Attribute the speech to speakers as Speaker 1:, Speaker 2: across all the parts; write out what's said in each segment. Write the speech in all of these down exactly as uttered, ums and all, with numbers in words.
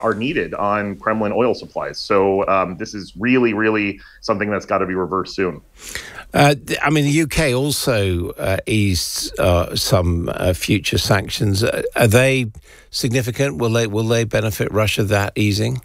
Speaker 1: are needed on Kremlin oil supplies. So um, this is really, really something that's got to be reversed soon.
Speaker 2: Uh, I mean, the U K also uh, eased uh, some uh, future sanctions. Uh, are they significant? Will they will they benefit Russia, that easing?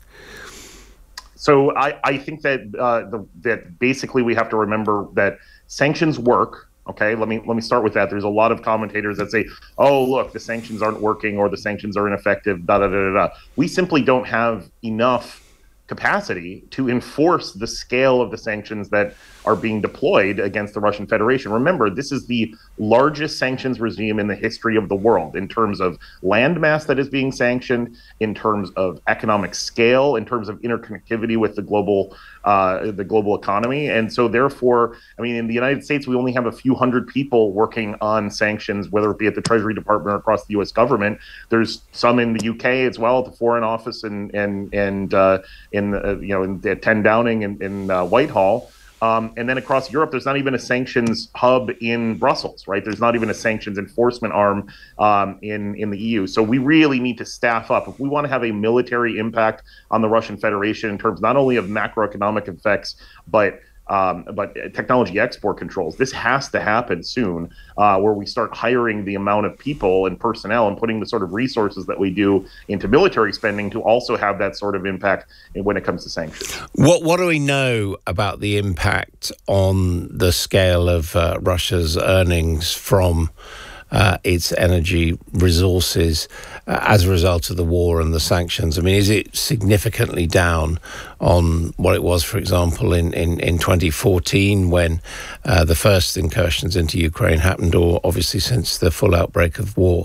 Speaker 1: So I, I think that uh, the, that basically we have to remember that sanctions work. Okay, let me let me start with that. There's a lot of commentators that say, "Oh, look, the sanctions aren't working, or the sanctions are ineffective." Da da da da da. We simply don't have enough capacity to enforce the scale of the sanctions that are being deployed against the Russian Federation. Remember, this is the largest sanctions regime in the history of the world in terms of landmass that is being sanctioned, in terms of economic scale, in terms of interconnectivity with the global uh, the global economy. And so therefore, I mean, in the United States, we only have a few hundred people working on sanctions, whether it be at the Treasury Department or across the U S government. There's some in the U K as well, at the Foreign Office and and and uh, in uh, you know in the ten Downing in, in uh, Whitehall. Um, and then across Europe, there's not even a sanctions hub in Brussels, right? There's not even a sanctions enforcement arm um, in, in the E U. So we really need to staff up. If we want to have a military impact on the Russian Federation in terms not only of macroeconomic effects, but Um, but technology export controls. This has to happen soon, uh, where we start hiring the amount of people and personnel and putting the sort of resources that we do into military spending to also have that sort of impact when it comes to sanctions.
Speaker 2: What What do we know about the impact on the scale of uh, Russia's earnings from Uh, its energy resources uh, as a result of the war and the sanctions? I mean, is it significantly down on what it was, for example, in, in, in twenty fourteen when uh, the first incursions into Ukraine happened, or obviously since the full outbreak of war?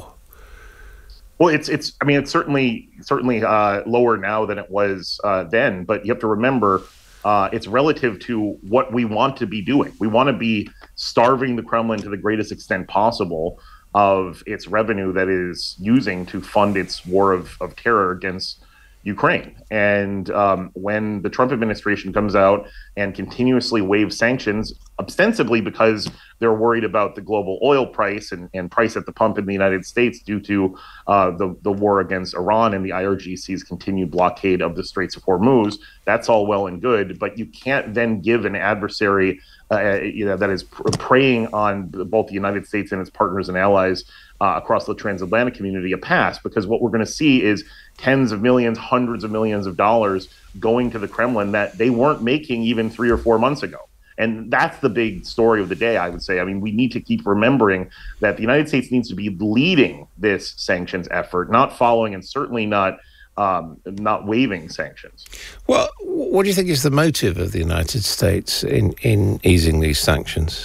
Speaker 1: Well, it's it's. I mean, it's certainly certainly uh, lower now than it was uh, then. But you have to remember, uh, it's relative to what we want to be doing. We want to be starving the Kremlin to the greatest extent possible of its revenue that is using to fund its war of, of terror against Ukraine. And um, when the Trump administration comes out and continuously waves sanctions, ostensibly because they're worried about the global oil price and, and price at the pump in the United States due to uh, the, the war against Iran and the I R G C's continued blockade of the Straits of Hormuz, that's all well and good. But you can't then give an adversary uh, you know, that is pr- preying on both the United States and its partners and allies uh, across the transatlantic community a pass, because what we're going to see is tens of millions, hundreds of millions of dollars going to the Kremlin that they weren't making even three or four months ago. And that's the big story of the day, I would say. I mean, we need to keep remembering that the United States needs to be leading this sanctions effort, not following and certainly not um, not waiving sanctions.
Speaker 2: Well, what do you think is the motive of the United States in, in easing these sanctions?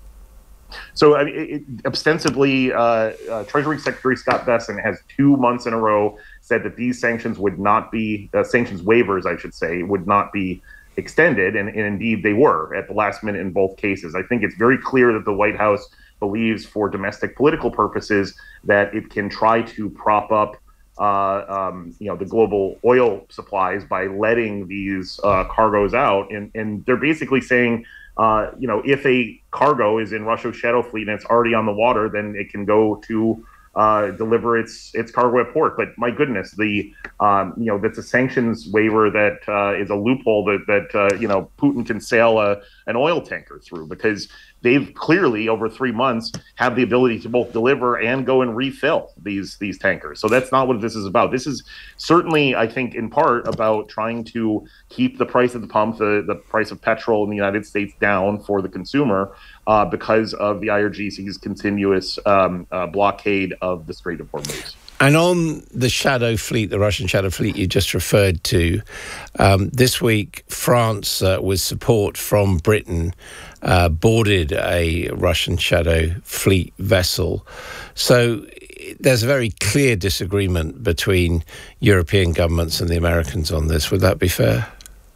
Speaker 1: So I mean, it, ostensibly, uh, uh, Treasury Secretary Scott Bessent has two months in a row said that these sanctions would not be, uh, sanctions waivers, I should say, would not be extended, and, and indeed they were at the last minute in both cases. I think it's very clear that the White House believes, for domestic political purposes, that it can try to prop up uh, um, you know, the global oil supplies by letting these uh, cargoes out. And, and they're basically saying, uh, you know, if a cargo is in Russia's shadow fleet and it's already on the water, then it can go to uh, deliver its its cargo at port. But my goodness, the um, you know, that's a sanctions waiver that uh, is a loophole that that uh, you know, Putin can sail a, an oil tanker through, because they've clearly over three months have the ability to both deliver and go and refill these these tankers. So that's not what this is about. This is certainly, I think, in part about trying to keep the price at the pump, the, the price of petrol in the United States, down for the consumer uh, because of the I R G C's continuous um, uh, blockade of the Strait of Hormuz.
Speaker 2: And on the shadow fleet, the Russian shadow fleet you just referred to, um, this week France, uh, with support from Britain, uh, boarded a Russian shadow fleet vessel. So there's a very clear disagreement between European governments and the Americans on this. Would that be fair?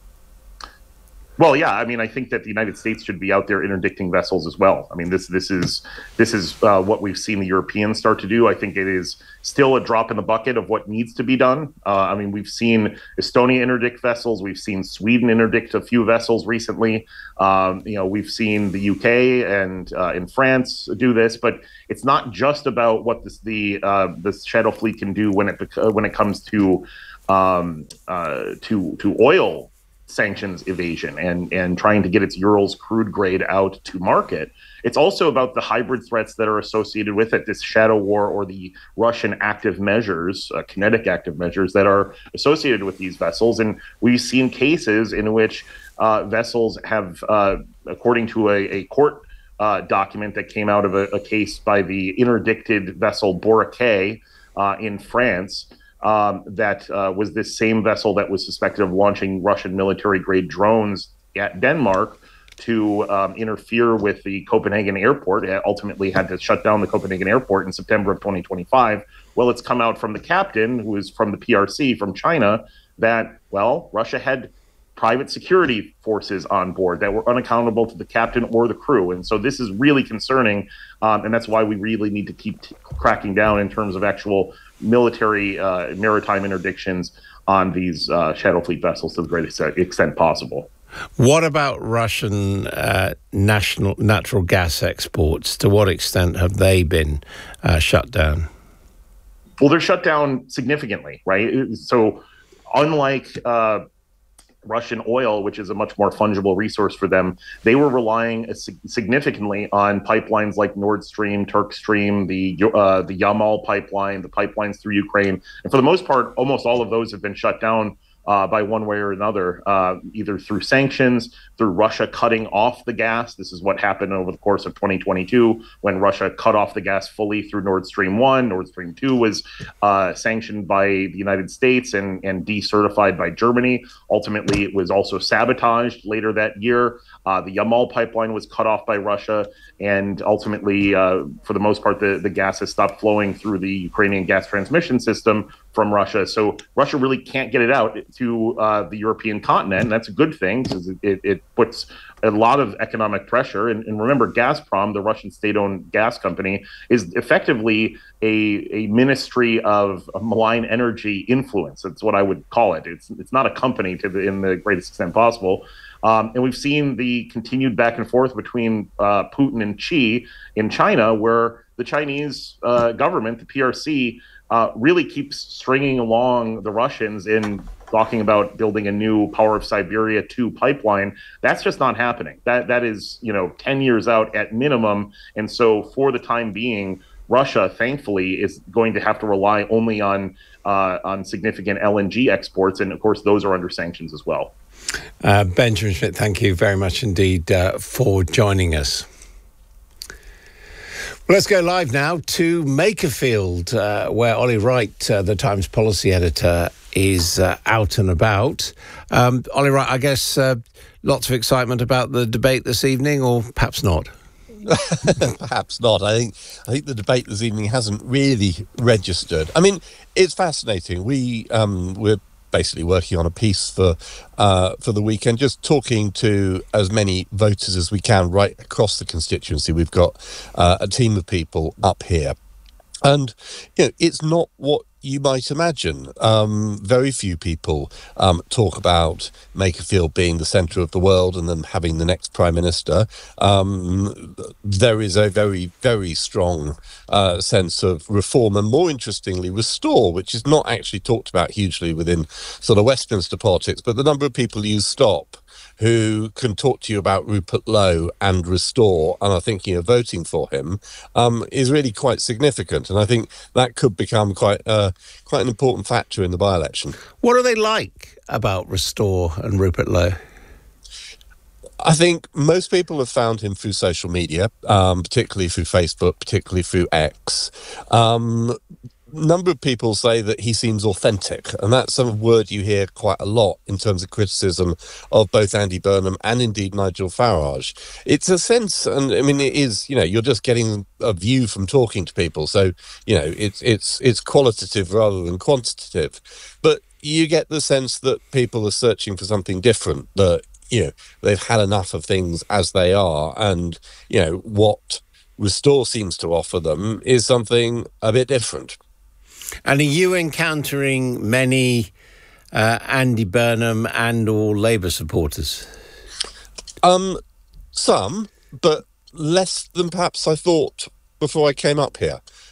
Speaker 1: Well, yeah. I mean, I think that the United States should be out there interdicting vessels as well. I mean, this this is this is uh, what we've seen the Europeans start to do. I think it is still a drop in the bucket of what needs to be done. Uh, I mean, we've seen Estonia interdict vessels. We've seen Sweden interdict a few vessels recently. Um, you know, we've seen the U K and uh, in France do this. But it's not just about what this, the uh, the shadow fleet can do when it when it comes to um, uh, to to oil sanctions evasion and and trying to get its Urals crude grade out to market. It's also about the hybrid threats that are associated with it, this shadow war or the Russian active measures, uh, kinetic active measures that are associated with these vessels. And we've seen cases in which uh, vessels have, uh, according to a, a court uh, document that came out of a, a case by the interdicted vessel Boracay uh, in France, um, that uh, was this same vessel that was suspected of launching Russian military-grade drones at Denmark to um, interfere with the Copenhagen airport. It ultimately had to shut down the Copenhagen airport in September of twenty twenty-five. Well, it's come out from the captain, who is from the P R C, from China, that, well, Russia had private security forces on board that were unaccountable to the captain or the crew. And so this is really concerning, um, and that's why we really need to keep t- cracking down in terms of actual military uh, maritime interdictions on these uh, Shadow Fleet vessels to the greatest extent possible.
Speaker 2: What about Russian uh, national natural gas exports? To what extent have they been uh, shut down?
Speaker 1: Well, they're shut down significantly, right? So unlike uh, Russian oil, which is a much more fungible resource for them, they were relying significantly on pipelines like Nord Stream, Turk Stream, the uh, the Yamal pipeline, the pipelines through Ukraine. And for the most part, almost all of those have been shut down Uh, by one way or another, uh, either through sanctions, through Russia cutting off the gas. This is what happened over the course of twenty twenty-two when Russia cut off the gas fully through Nord Stream one. Nord Stream two was uh, sanctioned by the United States and, and decertified by Germany. Ultimately, it was also sabotaged later that year. Uh, the Yamal pipeline was cut off by Russia, and ultimately, uh, for the most part, the, the gas has stopped flowing through the Ukrainian gas transmission system from Russia. So Russia really can't get it out to uh, the European continent. And that's a good thing because it, it puts a lot of economic pressure. And, and remember, Gazprom, the Russian state-owned gas company, is effectively a, a ministry of, of malign energy influence. That's what I would call it. It's it's not a company to the, in the greatest extent possible. Um, and we've seen the continued back and forth between uh, Putin and Xi in China, where the Chinese uh, government, the P R C, uh, really keeps stringing along the Russians in talking about building a new Power of Siberia two pipeline. That's just not happening. That that is, you know, ten years out at minimum. And so for the time being, Russia, thankfully, is going to have to rely only on uh, on significant L N G exports. And of course, those are under sanctions as well.
Speaker 2: Uh, Benjamin Schmidt, thank you very much indeed uh, for joining us. Well, let's go live now to Makerfield, uh, where Ollie Wright, uh, the Times policy editor, is uh, out and about. Um, Ollie Wright, I guess uh, lots of excitement about the debate this evening, or perhaps not?
Speaker 3: Perhaps not. I think I think the debate this evening hasn't really registered. I mean, it's fascinating. We um, we're basically working on a piece for uh, for the weekend, just talking to as many voters as we can right across the constituency. We've got uh, a team of people up here. And, you know, it's not what you might imagine. Um, very few people um, talk about Makerfield being the centre of the world and then having the next Prime Minister. Um, there is a very, very strong uh, sense of reform and, more interestingly, restore, which is not actually talked about hugely within sort of Westminster politics, but the number of people you stop who can talk to you about Rupert Lowe and restore and are thinking of voting for him, um, is really quite significant. And I think that could become quite uh, quite an important factor in the by-election.
Speaker 2: What are they like about restore and Rupert Lowe?
Speaker 3: I think most people have found him through social media, um, particularly through Facebook, particularly through X. Um, number of people say that he seems authentic, and that's a word you hear quite a lot in terms of criticism of both Andy Burnham and indeed Nigel Farage. It's a sense, and I mean, it is, you know, you're just getting a view from talking to people, so, you know, it's it's it's qualitative rather than quantitative, but you get the sense that people are searching for something different, that, you know, they've had enough of things as they are, and, you know, what Restore seems to offer them is something a bit different.
Speaker 2: And are you encountering many uh, Andy Burnham and or Labour supporters?
Speaker 3: Um, some, but less than perhaps I thought before I came up here.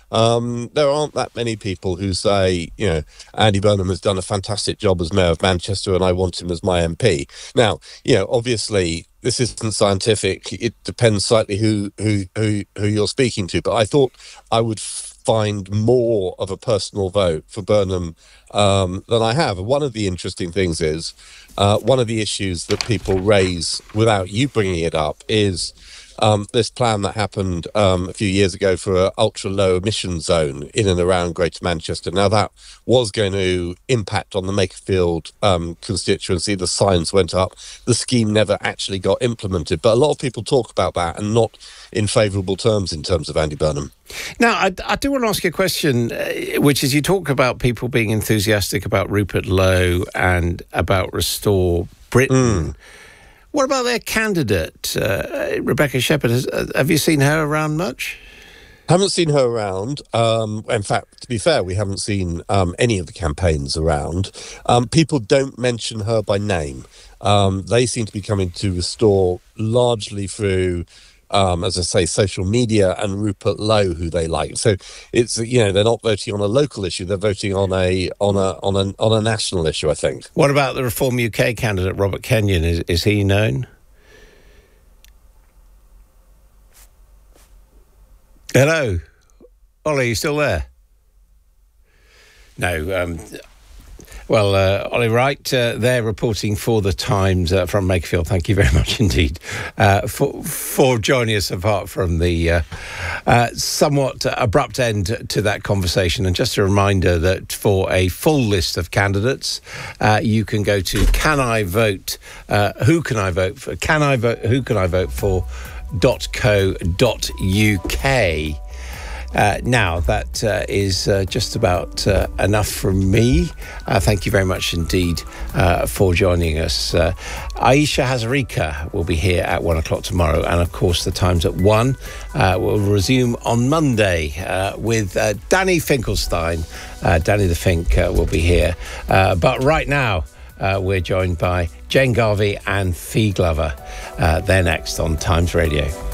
Speaker 3: Um, there aren't that many people who say, you know, Andy Burnham has done a fantastic job as mayor of Manchester and I want him as my M P. Now, you know, obviously this isn't scientific. It depends slightly who who who, who you're speaking to. But I thought I would find more of a personal vote for Burnham um, than I have. And one of the interesting things is, uh, one of the issues that people raise without you bringing it up is um, this plan that happened um, a few years ago for an ultra-low emission zone in and around Greater Manchester. Now, that was going to impact on the Makerfield um, constituency. The signs went up. The scheme never actually got implemented. But a lot of people talk about that and not in favourable terms in terms of Andy Burnham.
Speaker 2: Now, I, I do want to ask you a question, uh, which is you talk about people being enthusiastic about Rupert Lowe and about Restore Britain. Mm. What about their candidate, uh, Rebecca Shepherd? Has, uh, have you seen her around much?
Speaker 3: Haven't seen her around. Um, in fact, to be fair, we haven't seen um, any of the campaigns around. Um, people don't mention her by name. Um, they seem to be coming to Restore largely through, um, as I say, social media and Rupert Lowe, who they like. So it's, you know, they're not voting on a local issue; they're voting on a on a on a on a national issue, I think.
Speaker 2: What about the Reform U K candidate, Robert Kenyon? Is is he known? Hello, Ollie, are you still there? No. Um, well, uh, Ollie Wright, uh, they're reporting for the Times uh, from Makerfield. Thank you very much indeed uh, for for joining us, apart from the uh, uh, somewhat abrupt end to that conversation. And just a reminder that for a full list of candidates, uh, you can go to Can I Vote? Uh, who can I vote for? Can I vote? Who can I vote for? .co.uk. Uh, now, that uh, is uh, just about uh, enough from me. Uh, thank you very much indeed uh, for joining us. Uh, Aisha Hazarika will be here at one o'clock tomorrow, and of course the Times at one uh, will resume on Monday uh, with uh, Danny Finkelstein. Uh, Danny the Fink uh, will be here. Uh, but right now, uh, we're joined by Jane Garvey and Fee Glover. Uh, they're next on Times Radio.